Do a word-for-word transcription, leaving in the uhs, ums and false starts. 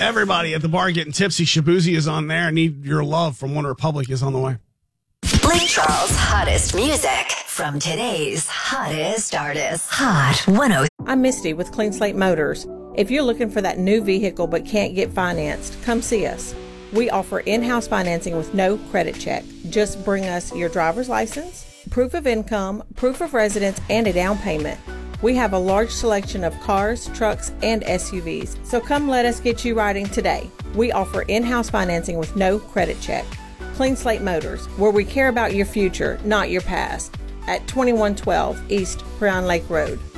Everybody at the bar getting tipsy. Shabuzi is on there. Need Your Love from One Republic is on the way. Lake Charles' hottest music from today's hottest artists. Hot one oh. I'm Misty with Clean Slate Motors. If you're looking for that new vehicle but can't get financed, come see us. We offer in-house financing with no credit check. Just bring us your driver's license, proof of income, proof of residence, and a down payment. We have a large selection of cars, trucks, and S U Vs, so come let us get you riding today. We offer in-house financing with no credit check. Clean Slate Motors, where we care about your future, not your past, at twenty-one twelve East Pryon Lake Road.